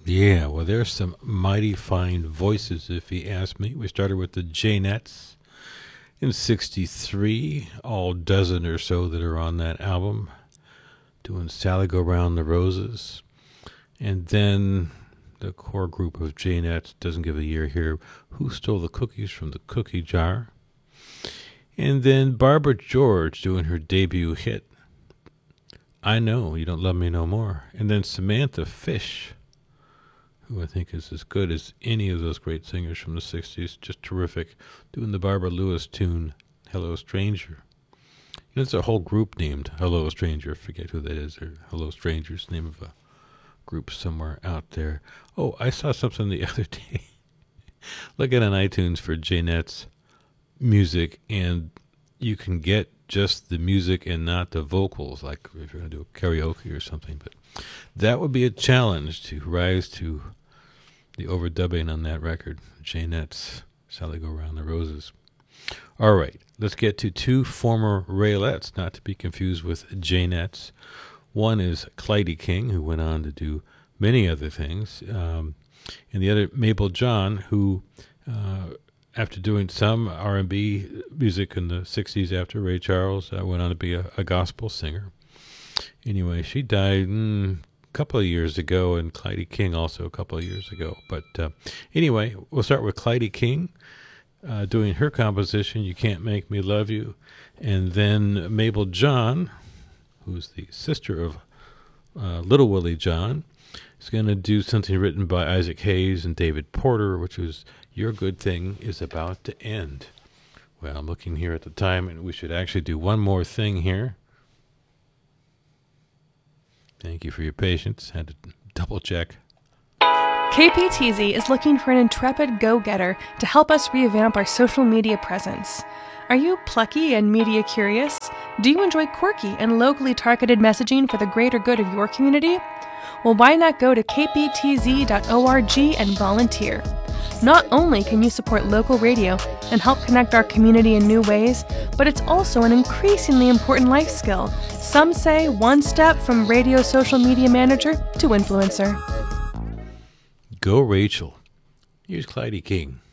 Yeah, well, there's some mighty fine voices, if you ask me. We started with the Janettes in 63, all dozen or so that are on that album, doing Sally Go Round the Roses. And then the core group of Janettes, doesn't give a year here, Who Stole the Cookies from the Cookie Jar. And then Barbara George doing her debut hit, I Know You Don't Love Me No More. And then Samantha Fish, who I think is as good as any of those great singers from the 60s, just terrific, doing the Barbara Lewis tune, Hello Stranger. There's a whole group named Hello Stranger. Forget who that is. Or Hello Stranger's name of a group somewhere out there. Oh, I saw something the other day. Looking on iTunes for Janette's music, and you can get just the music and not the vocals, like if you're going to do a karaoke or something. But that would be a challenge to rise to the overdubbing on that record. Janette's Sally Go Round the Roses. All right, let's get to two former Raylettes, not to be confused with Janettes. One is Clyde King, who went on to do many other things, and the other, Mabel John, who, after doing some R&B music in the 60s after Ray Charles, went on to be a gospel singer. Anyway, she died a couple of years ago, and Clyde King also a couple of years ago. But anyway, we'll start with Clyde King doing her composition, You Can't Make Me Love You, and then Mabel John, who's the sister of Little Willie John, is going to do something written by Isaac Hayes and David Porter, which is Your Good Thing Is About to End. Well, I'm looking here at the time, and we should actually do one more thing here. Thank you for your patience. Had to double check. KPTZ is looking for an intrepid go-getter to help us revamp our social media presence. Are you plucky and media curious? Do you enjoy quirky and locally targeted messaging for the greater good of your community? Well, why not go to kptz.org and volunteer? Not only can you support local radio and help connect our community in new ways, but it's also an increasingly important life skill. Some say one step from radio social media manager to influencer. Go Rachel. Here's Clyde King.